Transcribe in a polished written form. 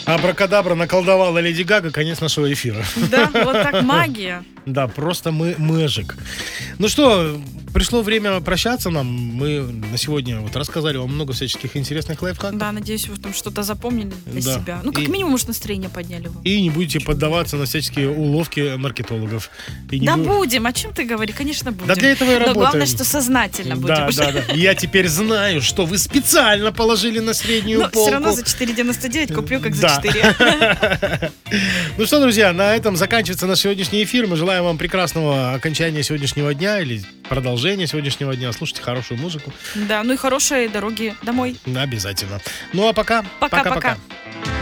Абракадабра наколдовала Леди Гага, конец нашего эфира. Да, вот так магия. Да, просто мэжик. Ну что, пришло время прощаться нам. Мы на сегодня вот рассказали вам много всяческих интересных лайфхаков. Да, надеюсь, вы там что-то запомнили для Да. себя. Ну, как минимум, может, настроение подняли вы. И не будете поддаваться на всяческие уловки маркетологов. И не Да бу- будем, о чем ты говоришь? Конечно, будем. Да для этого и Но главное, работаем. что сознательно будем. Да, да, да. Я теперь знаю, что вы специально положили на среднюю Но полку. все равно за 4,99 куплю, как за Да. 4. Ну что, друзья, на этом заканчивается наш сегодняшний эфир. Мы желаем вам прекрасного окончания сегодняшнего дня или продолжения сегодняшнего дня. Слушайте хорошую музыку. Да, ну и хорошей дороги домой. Обязательно. Ну а пока. Пока-пока.